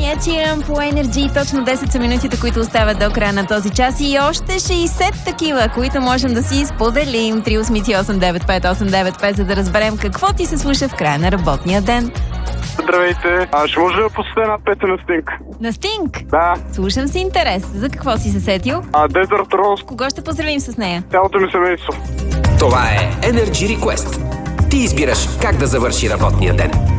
Я чирам по Energy. Точно 10 са минутите, които остават до края на този час и още 60 такива, които можем да си споделим. 388-95895, за да разберем какво ти се слуша в края на работния ден. Здравейте, ще може да пусна една песен на Стинг? На Стинг? Да. Слушам си интерес. За какво си се сетил? Desert Rose. Кого ще поздравим с нея? Цялото ми семейство. Това е Energy Request. Ти избираш как да завърши работния ден.